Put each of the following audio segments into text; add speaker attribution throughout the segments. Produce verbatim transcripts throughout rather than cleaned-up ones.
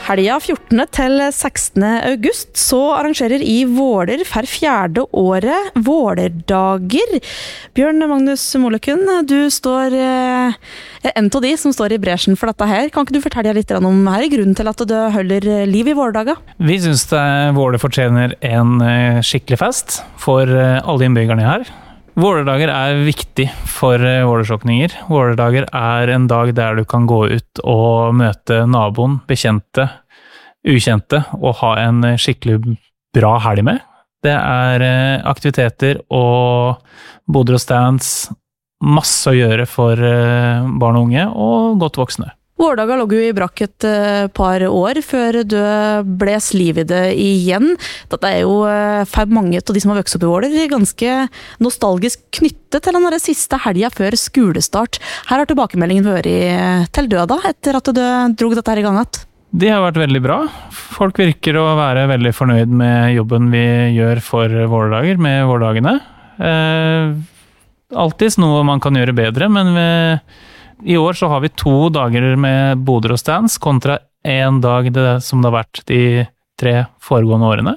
Speaker 1: Helga fjortende til sekstende august så arrangerer i Våler for fjerde året Vålerdager. Bjørn Magnus Molekun, du står eh, en av de som står i bresjen for dette her. Kan ikke du fortelle litt om her grunnen til at du holder liv i Vålerdager?
Speaker 2: Vi synes det Våler fortjener en skikkelig fest for alle innbyggerne her. Vålerdager er viktig for vålersokninger. Vålerdager er en dag der du kan gå ut og møte naboen, bekjente, ukjente, og ha en skikkelig bra helg med. Det er aktiviteter og boder og stands, masse å gjøre for barn og unge og godt voksne.
Speaker 1: Vålerdager lå jo i brakk et par år før du ble liv i det igjen. Dette er jo for mange av de som har vokst opp i Våler ganske nostalgisk knyttet til den siste helga før skolestart. Her har tilbakemeldingen vært til døda etter at du drog dette her i gang igjen.
Speaker 2: Det har vært veldig bra. Folk virker å være veldig fornøyd med jobben vi gjør for Vålerdager, med Vålerdagene. Eh, alltid noe man kan gjøre bedre, men vi I år så har vi to dager med boder og stands kontra en dag det som det har vært de tre foregående årene.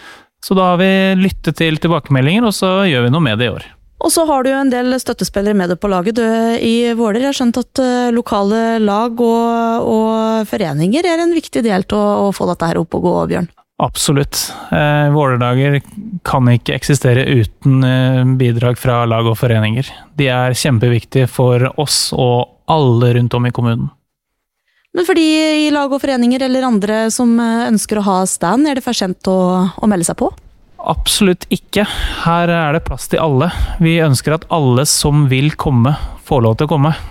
Speaker 2: Så da har vi lyttet til tilbakemeldinger, og så gjør vi noe med det i år.
Speaker 1: Og så har du jo en del støttespillere med deg på laget du, i Våler. Jeg har skjønt at lokale lag og, og foreninger er en viktig del til å, å få dette her opp og gå, Bjørn.
Speaker 2: Absolutt. Eh, Vålerdager kan ikke eksistere uten eh, bidrag fra lag og foreninger. De er kjempeviktige for oss og alle rundt om i kommunen.
Speaker 1: Men for de i lag og foreninger eller andre som ønsker å ha stand, er det for sent å, å melde seg på?
Speaker 2: Absolutt ikke. Her er det plass til alle. Vi ønsker at alle som vil komme, får lov til å komme.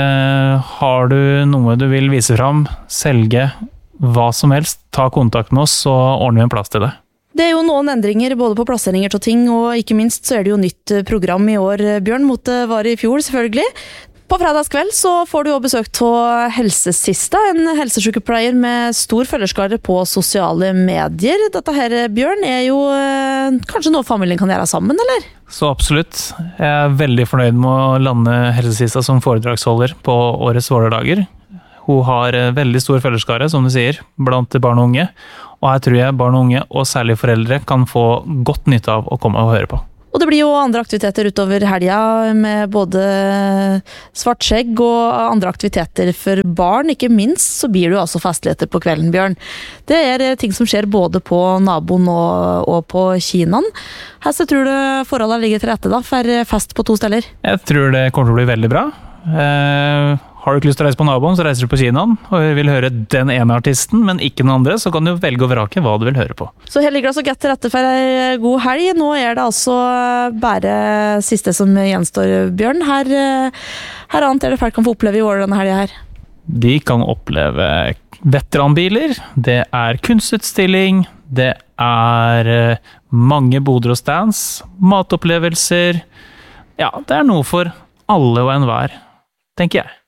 Speaker 2: Eh, har du noe du vil vise fram, selge, hva som helst, ta kontakt med oss, så ordner vi en plass til det.
Speaker 1: Det er jo noen endringer både på plasseringer til ting, og ikke minst så er det jo nytt program i år, Bjørn, mot det var i fjor selvfølgelig. På fredagskveld så får du jo besøk av Helsesista, en helsesykepleier med stor følgerskare på sosiale medier. Dette her, Bjørn, er jo eh, kanskje noe familien kan gjøre sammen, eller?
Speaker 2: Så absolutt. Jeg er veldig fornøyd med å lande Helsesista som foredragsholder på årets Vålerdager. Hun har veldig stor følgerskare, som du sier, blant barn og unge. Og her tror jeg barn og unge, og særlig foreldre, kan få godt nytte av å komme og høre på.
Speaker 1: Og det blir jo andre aktiviteter utover helga, med både svart skjegg og andre aktiviteter for barn. Ikke minst så blir det jo altså festligheter på kvelden, Bjørn. Det er ting som skjer både på naboen og, og på kinaen. Her så tror du forholdene ligger til rette da, for fest på to steder?
Speaker 2: Jeg tror det kommer til å bli veldig bra. Eh... Har du ikke lyst til å reise på naboen, så reiser du på kinaen, og vil høre den ene artisten, men ikke den andre, så kan du velge å vrake hva du vil høre på. Så
Speaker 1: her ligger det altså godt til rette for en god helg. Nå er det altså bare siste som gjenstår, Bjørn. Her, her annet er det folk kan få oppleve i år denne helgen her.
Speaker 2: De kan oppleve veteranbiler, det er kunstutstilling, det er mange boder og stands, matopplevelser. Ja, det er noe for alle og enhver, tenker jeg.